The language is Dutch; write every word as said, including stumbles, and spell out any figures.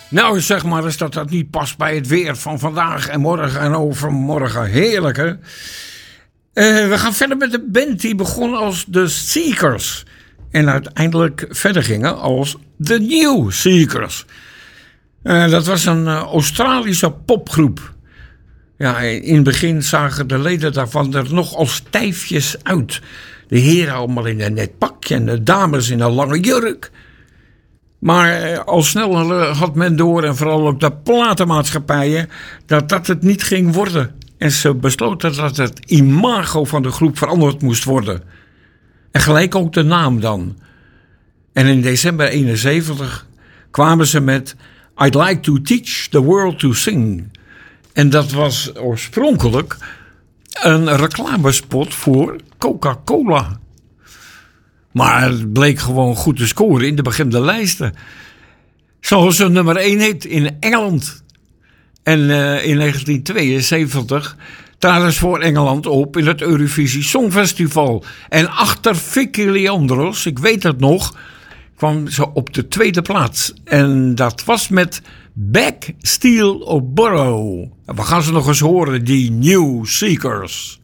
Nou, zeg maar eens dat dat niet past bij het weer van vandaag en morgen en overmorgen. Heerlijk, hè? Uh, we gaan verder met de band die begon als The Seekers. En uiteindelijk verder gingen als The New Seekers. Uh, dat was een uh, Australische popgroep. Ja, in het begin zagen de leden daarvan er nog als stijfjes uit. De heren allemaal in een net pakje en de dames in een lange jurk. Maar al snel had men door, en vooral ook de platenmaatschappijen, dat dat het niet ging worden. En ze besloten dat het imago van de groep veranderd moest worden. En gelijk ook de naam dan. En in december eenenzeventig kwamen ze met I'd like to teach the world to sing. En dat was oorspronkelijk een reclamespot voor Coca-Cola. Maar het bleek gewoon goed te scoren in de bekende lijsten. Zoals een nummer één hit in Engeland. En uh, in negentien tweeënzeventig traden ze voor Engeland op in het Eurovisie Songfestival. En achter Vicky Leandros, ik weet het nog, kwam ze op de tweede plaats. En dat was met Back, Steal or Borrow. We gaan ze nog eens horen, die New Seekers.